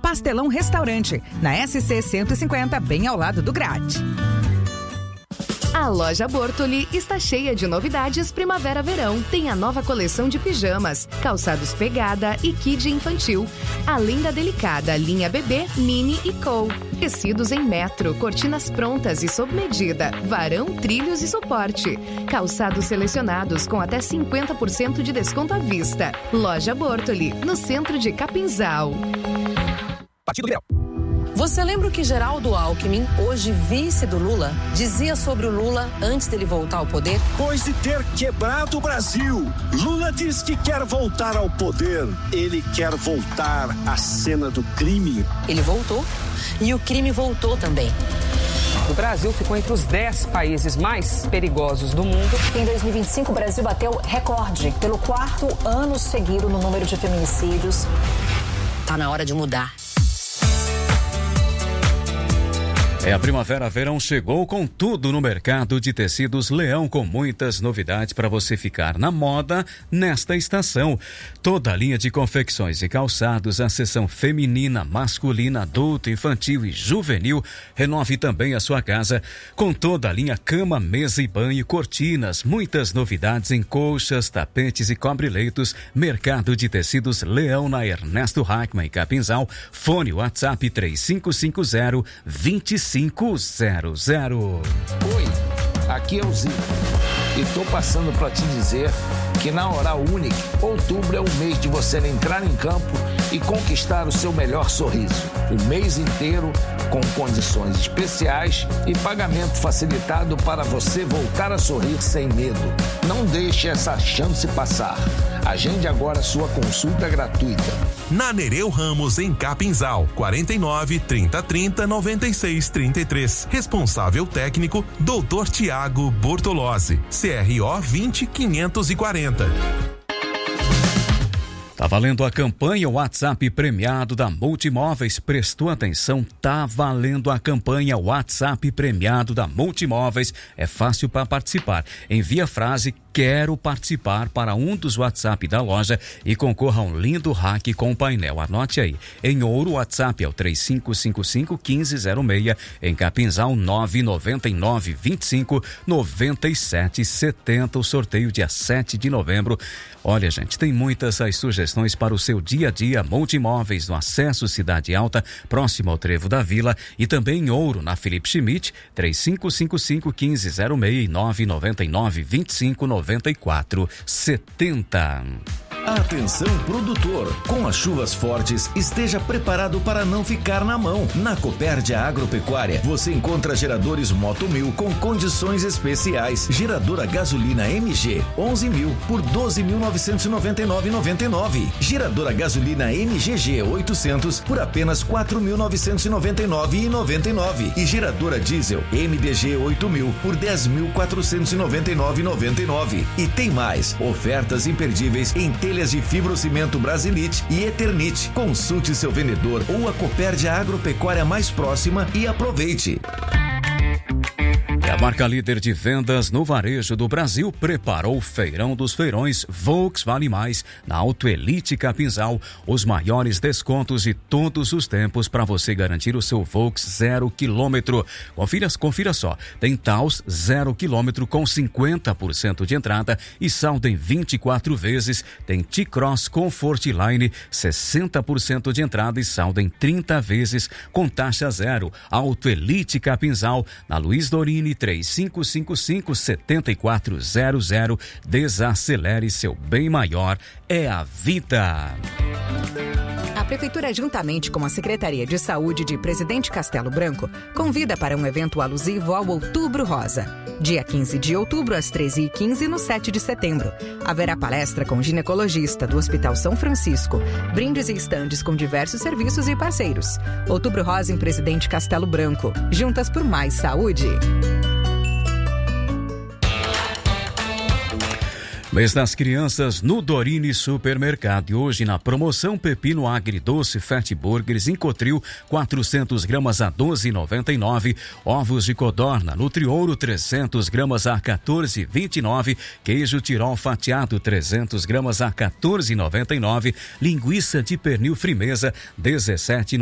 Pastelão Restaurante, na SC 150, bem ao lado do Grade. A loja Bortoli está cheia de novidades primavera-verão. Tem a nova coleção de pijamas, calçados pegada e kid infantil. Além da delicada linha bebê, mini e cool. Tecidos em metro, cortinas prontas e sob medida, varão, trilhos e suporte. Calçados selecionados com até 50% de desconto à vista. Loja Bortoli, no centro de Capinzal. Partido Liberal. Você lembra o que Geraldo Alckmin, hoje vice do Lula, dizia sobre o Lula antes dele voltar ao poder? Depois de ter quebrado o Brasil, Lula diz que quer voltar ao poder. Ele quer voltar à cena do crime. Ele voltou e o crime voltou também. O Brasil ficou entre os 10 países mais perigosos do mundo. Em 2025, o Brasil bateu recorde pelo 4º ano seguido no número de feminicídios. Tá na hora de mudar. A primavera-verão chegou com tudo no mercado de tecidos Leão, com muitas novidades para você ficar na moda nesta estação. Toda a linha de confecções e calçados, a seção feminina, masculina, adulto, infantil e juvenil. Renove também a sua casa com toda a linha cama, mesa e banho, cortinas. Muitas novidades em colchas, tapetes e cobre-leitos. Mercado de tecidos Leão, na Ernesto Hackman, em Capinzal. Fone WhatsApp 3550-2500. Oi, aqui é o Zico e tô passando para te dizer que na Oral Unique, outubro é o mês de você entrar em campo e conquistar o seu melhor sorriso. O mês inteiro com condições especiais e pagamento facilitado para você voltar a sorrir sem medo. Não deixe essa chance passar. Agende agora sua consulta gratuita. Na Nereu Ramos, em Capinzal, 49 3030 96 33. Responsável técnico, Dr. Tiago Bortolozzi. CRO 20540. Tá valendo a campanha WhatsApp premiado da Multimóveis. Prestou atenção? Tá valendo a campanha WhatsApp premiado da Multimóveis. É fácil para participar. Envie a frase "Quero participar" para um dos WhatsApp da loja e concorra a um lindo rack com painel. Anote aí. Em Ouro, o WhatsApp é o 3555-1506. Em Capinzal, 999-25-9770. O sorteio dia 7 de novembro. Olha, gente, tem muitas as sugestões para o seu dia a dia. Multimóveis no Acesso Cidade Alta, próximo ao Trevo da Vila, e também em Ouro, na Felipe Schmidt, 3555-1506 e 999-25-9470. Atenção, produtor! Com as chuvas fortes, esteja preparado para não ficar na mão. Na Copérdia Agropecuária, você encontra geradores Moto 1000 com condições especiais. Geradora gasolina MG, 11.000 por 12.999,99. Geradora gasolina MGG 800 por apenas 4.999,99. E geradora diesel MDG 8.000 por 10.499,99. E tem mais, ofertas imperdíveis em telhas de fibrocimento Brasilite e Eternite. Consulte seu vendedor ou a Copérdia Agropecuária mais próxima e aproveite. É a marca líder de vendas no varejo do Brasil preparou o Feirão dos Feirões Volks Vale Mais na Auto Elite Capinzal. Os maiores descontos de todos os tempos para você garantir o seu Volks 0 km. Confira só. Tem Taos 0 km com 50% de entrada e saldo em 24 vezes. Tem T-Cross Comfort Line 60% de entrada e saldo em 30 vezes com taxa zero. Auto Elite Capinzal na Luiz Dorini 3555-7400. Desacelere seu bem maior. É a vida. A Prefeitura, juntamente com a Secretaria de Saúde de Presidente Castelo Branco, convida para um evento alusivo ao Outubro Rosa. Dia 15 de outubro, às 13h15, no 7 de setembro. Haverá palestra com ginecologista do Hospital São Francisco, brindes e estandes com diversos serviços e parceiros. Outubro Rosa em Presidente Castelo Branco. Juntas por mais saúde. Mês das Crianças no Dorini Supermercado. E hoje na promoção Pepino Agridoce Fat Burgers em Cotril 400 gramas a R$ 12,99. Ovos de codorna Nutriouro 300 gramas a R$ 14,29. Queijo Tirol fatiado 300 gramas a R$ 14,99. Linguiça de pernil Frimeza 17,99.